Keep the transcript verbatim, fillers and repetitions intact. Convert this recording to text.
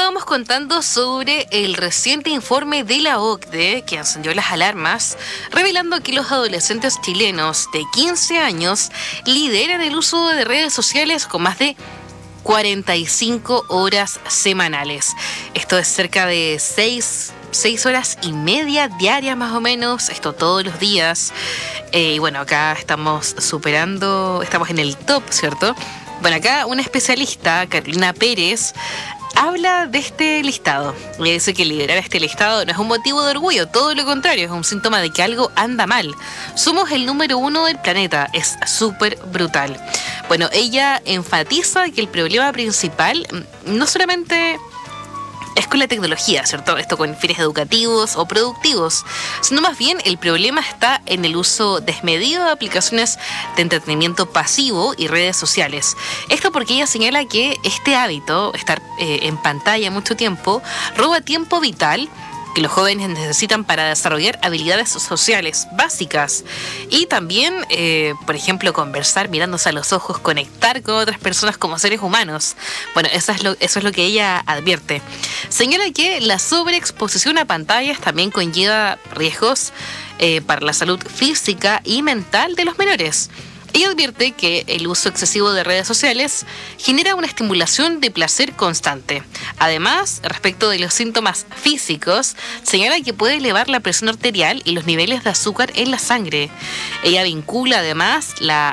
estábamos contando sobre el reciente informe de la O C D E que encendió las alarmas, revelando que los adolescentes chilenos de quince años lideran el uso de redes sociales con más de cuarenta y cinco horas semanales. Esto es cerca de seis, seis horas y media diarias más o menos, esto todos los días. Eh, y bueno, acá estamos superando, estamos en el top, ¿cierto? Bueno, acá una especialista, Carolina Pérez, habla de este listado. Y dice que liderar este listado no es un motivo de orgullo, todo lo contrario, es un síntoma de que algo anda mal. Somos el número uno del planeta, es súper brutal. Bueno, ella enfatiza que el problema principal no solamente es con la tecnología, ¿cierto? Esto con fines educativos o productivos, sino más bien el problema está en el uso desmedido de aplicaciones de entretenimiento pasivo y redes sociales. Esto porque ella señala que este hábito, estar eh, en pantalla mucho tiempo, roba tiempo vital que los jóvenes necesitan para desarrollar habilidades sociales básicas y también, eh, por ejemplo, conversar mirándose a los ojos, conectar con otras personas como seres humanos. Bueno, eso es lo, eso es lo que ella advierte. Señala que la sobreexposición a pantallas también conlleva riesgos eh, para la salud física y mental de los menores. Ella advierte que el uso excesivo de redes sociales genera una estimulación de placer constante. Además, respecto de los síntomas físicos, señala que puede elevar la presión arterial y los niveles de azúcar en la sangre. Ella vincula además la